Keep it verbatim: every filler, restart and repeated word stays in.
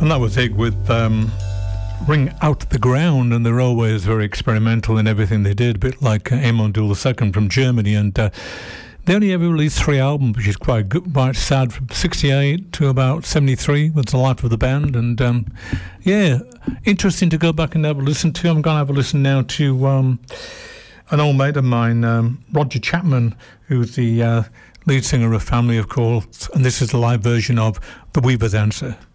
And that was Ig with um, Ring Out the Ground, and they're always very experimental in everything they did, a bit like uh, Amon Düül the Second from Germany. And uh, they only ever released three albums, which is quite good, quite sad, from sixty-eight to about seventy-three was the life of the band. And um, yeah, interesting to go back and have a listen to. I'm going to have a listen now to um, an old mate of mine, um, Roger Chapman, who's the uh, lead singer of Family, of course, and this is the live version of The Weaver's Answer.